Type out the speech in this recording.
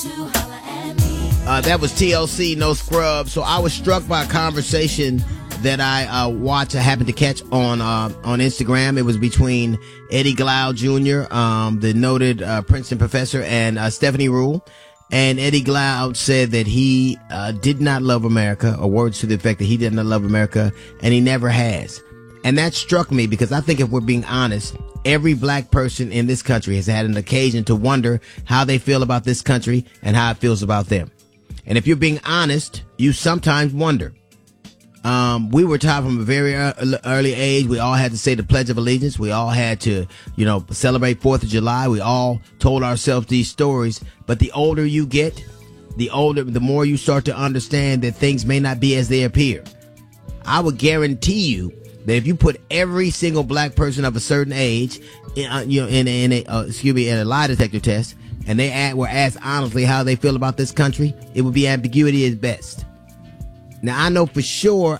That was TLC, No Scrub. So I was struck by a conversation that I watched. I happened to catch on Instagram. It was between Eddie Glaude Jr., the noted Princeton professor, and Stephanie Rule. And Eddie Glaude said that he did not love America, or words to the effect that he did not love America, and he never has. And that struck me because I think if we're being honest, every black person in this country has had an occasion to wonder how they feel about this country and how it feels about them. And if you're being honest, you sometimes wonder. We were taught from a very early age. We all had to say the Pledge of Allegiance. We all had to, celebrate 4th of July. We all told ourselves these stories. But the older you get, the more you start to understand that things may not be as they appear. I would guarantee you that if you put every single black person of a certain age, in a lie detector test, and they were asked honestly how they feel about this country, it would be ambiguity at best. Now, I know for sure